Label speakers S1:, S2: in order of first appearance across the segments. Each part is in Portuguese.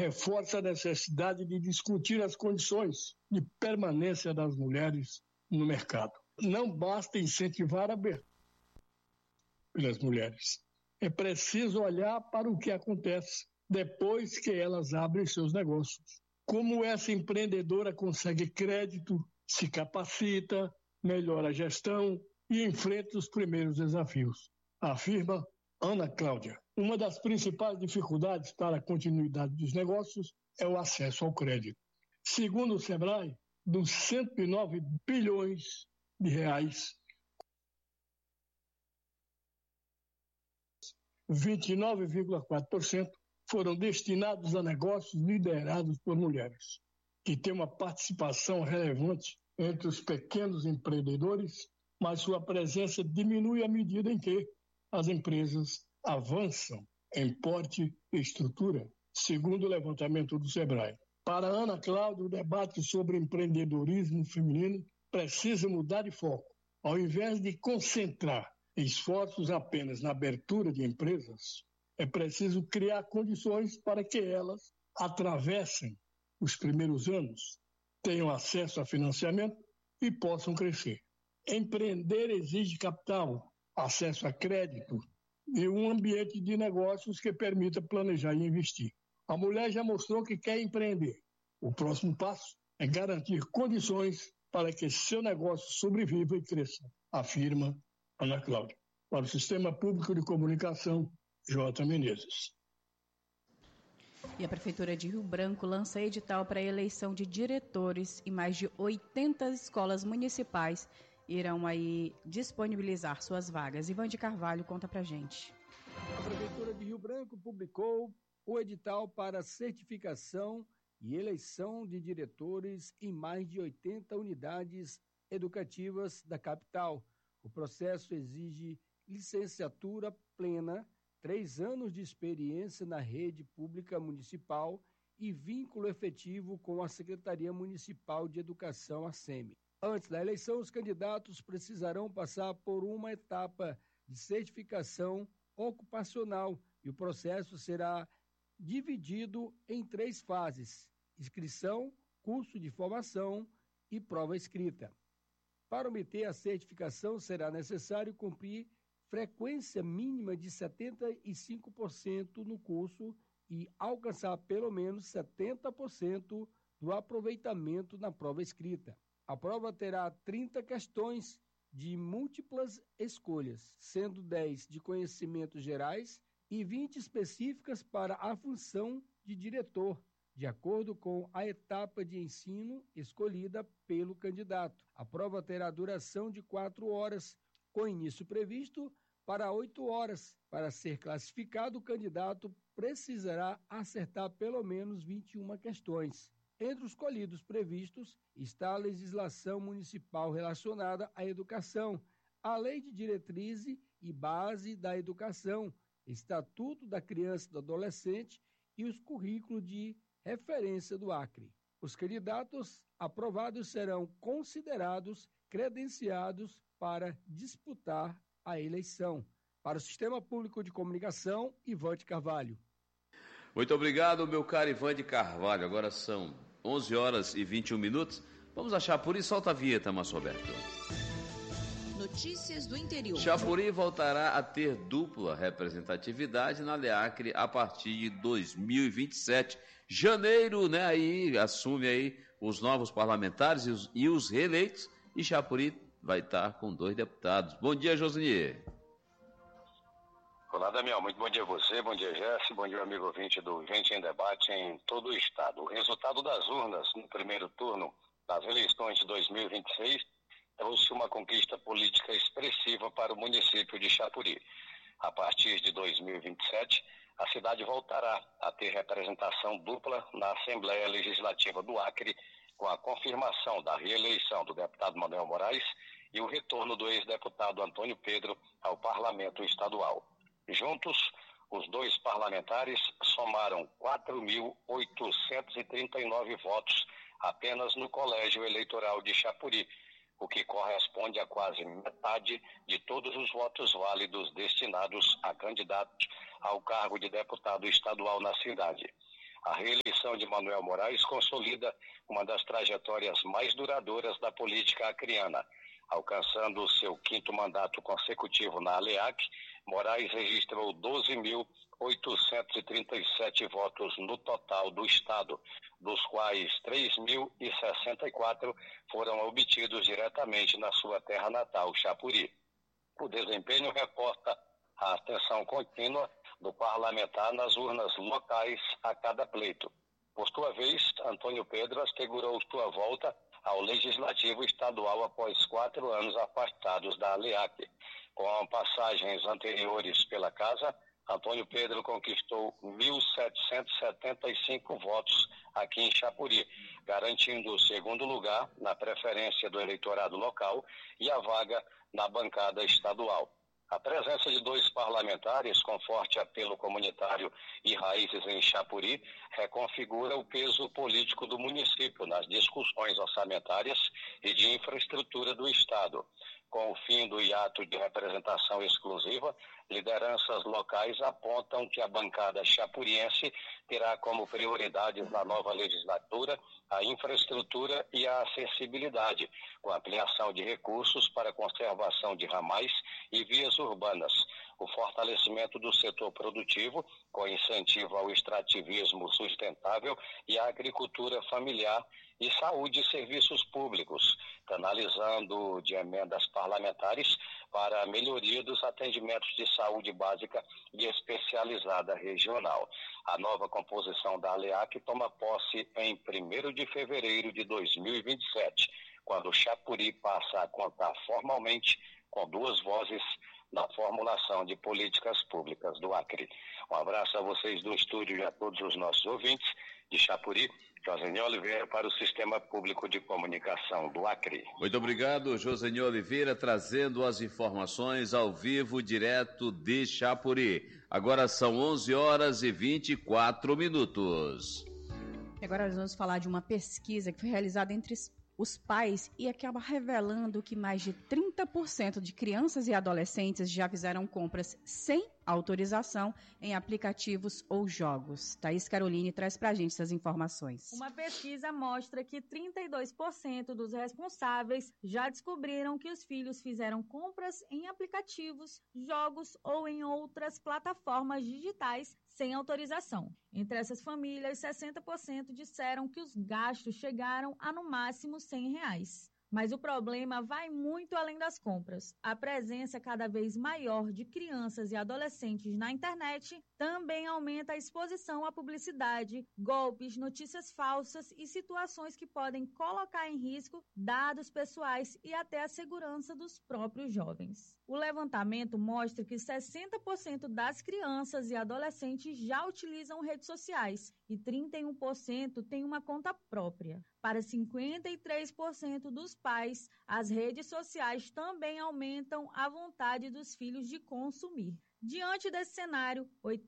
S1: reforça a necessidade de discutir as condições de permanência das mulheres no mercado. Não basta incentivar a abertura pelas mulheres. É preciso olhar para o que acontece depois que elas abrem seus negócios. Como essa empreendedora consegue crédito, se capacita, melhora a gestão e enfrenta os primeiros desafios, afirma Ana Cláudia. Uma das principais dificuldades para a continuidade dos negócios é o acesso ao crédito. Segundo o Sebrae, dos 109 bilhões de reais, 29,4% foram destinados a negócios liderados por mulheres, que têm uma participação relevante entre os pequenos empreendedores, mas sua presença diminui à medida em que as empresas avançam em porte e estrutura, segundo o levantamento do Sebrae. Para Ana Cláudia, o debate sobre empreendedorismo feminino precisa mudar de foco. Ao invés de concentrar esforços apenas na abertura de empresas, é preciso criar condições para que elas atravessem os primeiros anos, tenham acesso a financiamento e possam crescer. Empreender exige capital, acesso a crédito e um ambiente de negócios que permita planejar e investir. A mulher já mostrou que quer empreender. O próximo passo é garantir condições para que seu negócio sobreviva e cresça, afirma Ana Cláudia. Para o Sistema Público de Comunicação, J. Menezes.
S2: E a Prefeitura de Rio Branco lança edital para a eleição de diretores e mais de 80 escolas municipais irão aí disponibilizar suas vagas. Ivan de Carvalho conta pra gente.
S3: A Prefeitura de Rio Branco publicou o edital para certificação e eleição de diretores em mais de 80 unidades educativas da capital. O processo exige licenciatura plena, 3 anos de experiência na rede pública municipal e vínculo efetivo com a Secretaria Municipal de Educação, a SEMI. Antes da eleição, os candidatos precisarão passar por uma etapa de certificação ocupacional e o processo será dividido em 3 fases: inscrição, curso de formação e prova escrita. Para obter a certificação, será necessário cumprir frequência mínima de 75% no curso e alcançar pelo menos 70% do aproveitamento na prova escrita. A prova terá 30 questões de múltiplas escolhas, sendo 10 de conhecimentos gerais e 20 específicas para a função de diretor, de acordo com a etapa de ensino escolhida pelo candidato. A prova terá duração de 4 horas, com início previsto para 8 horas. Para ser classificado, o candidato precisará acertar pelo menos 21 questões. Entre os escolhidos previstos está a legislação municipal relacionada à educação, a Lei de Diretriz e Base da Educação, Estatuto da Criança e do Adolescente e os currículos de referência do Acre. Os candidatos aprovados serão considerados credenciados para disputar a eleição. Para o Sistema Público de Comunicação, Ivan de Carvalho.
S4: Muito obrigado, meu caro Ivan de Carvalho. Agora são 11 horas e 21 minutos. Vamos a Chapuri. Solta a vinheta, Márcio Roberto.
S5: Notícias do interior.
S4: Chapuri voltará a ter dupla representatividade na LEACRE a partir de 2027. Janeiro, né? Aí assume aí os novos parlamentares e os reeleitos. E Chapuri vai estar com 2 deputados. Bom dia, Josinier.
S6: Olá, Damião. Muito bom dia a você, bom dia, Jesse, bom dia, amigo ouvinte do Gente em Debate em todo o estado. O resultado das urnas no primeiro turno das eleições de 2026 trouxe uma conquista política expressiva para o município de Chapuri. A partir de 2027, a cidade voltará a ter representação dupla na Assembleia Legislativa do Acre, com a confirmação da reeleição do deputado Manuel Moraes e o retorno do ex-deputado Antônio Pedro ao Parlamento Estadual. Juntos, os 2 parlamentares somaram 4.839 votos apenas no Colégio Eleitoral de Chapuri, o que corresponde a quase metade de todos os votos válidos destinados a candidatos ao cargo de deputado estadual na cidade. A reeleição de Manuel Moraes consolida uma das trajetórias mais duradouras da política acreana. Alcançando seu 5º mandato consecutivo na ALEAC, Moraes registrou 12.837 votos no total do Estado, dos quais 3.064 foram obtidos diretamente na sua terra natal, Chapuri. O desempenho reporta a atenção contínua do parlamentar nas urnas locais a cada pleito. Por sua vez, Antônio Pedro assegurou sua volta ao Legislativo Estadual após 4 anos afastados da ALEAC. Com passagens anteriores pela Casa, Antônio Pedro conquistou 1.775 votos aqui em Chapuri, garantindo o 2º lugar na preferência do eleitorado local e a vaga na bancada estadual. A presença de 2 parlamentares com forte apelo comunitário e raízes em Chapuri reconfigura o peso político do município nas discussões orçamentárias e de infraestrutura do Estado. Com o fim do hiato de representação exclusiva, lideranças locais apontam que a bancada chapuriense terá como prioridades na nova legislatura a infraestrutura e a acessibilidade, com ampliação de recursos para a conservação de ramais e vias urbanas, o fortalecimento do setor produtivo, com incentivo ao extrativismo sustentável e à agricultura familiar, e saúde e serviços públicos, canalizando de emendas parlamentares para a melhoria dos atendimentos de saúde básica e especializada regional. A nova composição da ALEAC toma posse em 1º de fevereiro de 2027, quando o Chapuri passa a contar formalmente com 2 vozes na formulação de políticas públicas do Acre. Um abraço a vocês do estúdio e a todos os nossos ouvintes de Chapuri. Joseni Oliveira para o Sistema Público de Comunicação do Acre.
S4: Muito obrigado, Joseni Oliveira, trazendo as informações ao vivo, direto de Chapuri. Agora são 11h24.
S2: Agora nós vamos falar de uma pesquisa que foi realizada entre os pais e acaba revelando que mais de 30% de crianças e adolescentes já fizeram compras sem autorização em aplicativos ou jogos. Thaís Caroline traz pra gente essas informações.
S5: Uma pesquisa mostra que 32% dos responsáveis já descobriram que os filhos fizeram compras em aplicativos, jogos ou em outras plataformas digitais sem autorização. Entre essas famílias, 60% disseram que os gastos chegaram a no máximo R$100. Mas o problema vai muito além das compras. A presença cada vez maior de crianças e adolescentes na internet também aumenta a exposição à publicidade, golpes, notícias falsas e situações que podem colocar em risco dados pessoais e até a segurança dos próprios jovens. O levantamento mostra que 60% das crianças e adolescentes já utilizam redes sociais e 31% têm uma conta própria. Para 53% dos pais, as redes sociais também aumentam a vontade dos filhos de consumir. Diante desse cenário,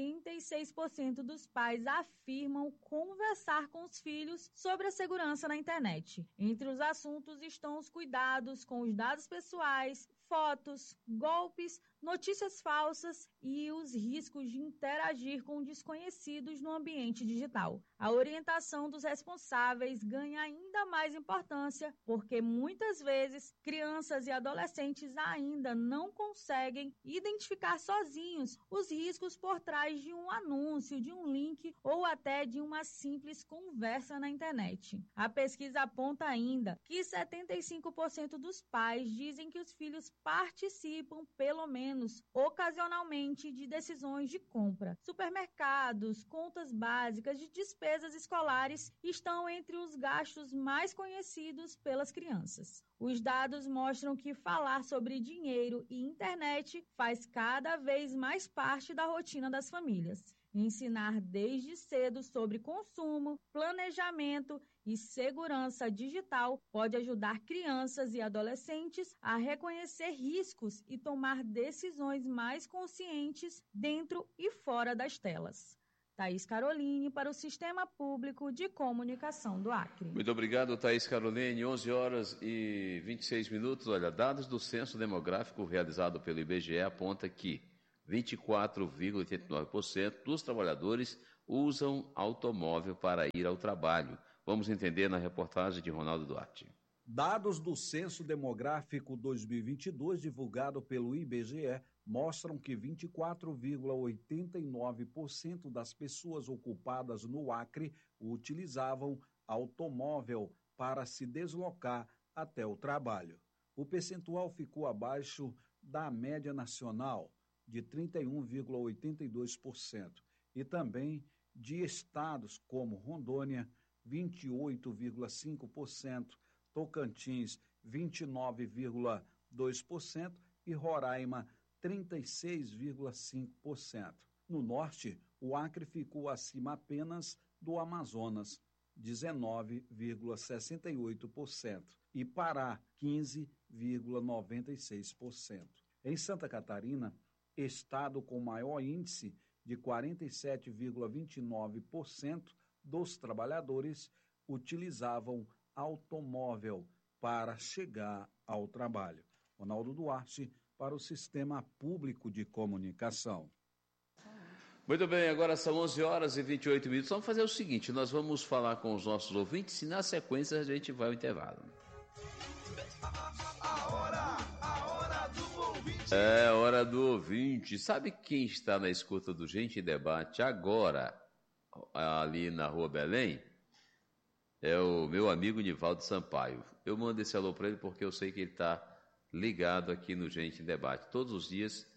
S5: 86% dos pais afirmam conversar com os filhos sobre a segurança na internet. Entre os assuntos estão os cuidados com os dados pessoais, fotos, golpes, notícias falsas e os riscos de interagir com desconhecidos no ambiente digital. A orientação dos responsáveis ganha ainda mais importância porque muitas vezes crianças e adolescentes ainda não conseguem identificar sozinhos os riscos por trás de um anúncio, de um link ou até de uma simples conversa na internet. A pesquisa aponta ainda que 75% dos pais dizem que os filhos participam, pelo menos ocasionalmente, de decisões de compra. Supermercados, contas básicas de despesas escolares estão entre os gastos mais conhecidos pelas crianças. Os dados mostram que falar sobre dinheiro e internet faz cada vez mais parte da rotina das famílias. Ensinar desde cedo sobre consumo, planejamento e segurança digital pode ajudar crianças e adolescentes a reconhecer riscos e tomar decisões mais conscientes dentro e fora das telas. Thaís Caroline para o Sistema Público de Comunicação do Acre.
S4: Muito obrigado, Thaís Caroline. 11h26. Olha, dados do Censo Demográfico realizado pelo IBGE aponta que 24,89% dos trabalhadores usam automóvel para ir ao trabalho. Vamos entender na reportagem de Ronaldo Duarte.
S7: Dados do Censo Demográfico 2022, divulgado pelo IBGE, mostram que 24,89% das pessoas ocupadas no Acre utilizavam automóvel para se deslocar até o trabalho. O percentual ficou abaixo da média nacional, de 31,82%, e também de estados como Rondônia, 28,5%, Tocantins, 29,2% e Roraima, 36,5%. No norte, o Acre ficou acima apenas do Amazonas, 19,68%, e Pará, 15,96%. Em Santa Catarina, estado com maior índice de 47,29% dos trabalhadores utilizavam automóvel para chegar ao trabalho. Ronaldo Duarte, para o Sistema Público de Comunicação.
S4: Muito bem, agora são 11h28. Vamos fazer o seguinte, nós vamos falar com os nossos ouvintes e na sequência a gente vai ao intervalo.
S8: A hora do ouvinte.
S4: É hora do ouvinte. Sabe quem está na escuta do Gente em Debate agora, ali na Rua Belém? É o meu amigo Nivaldo Sampaio. Eu mando esse alô para ele porque eu sei que ele está ligado aqui no Gente em Debate. Todos os dias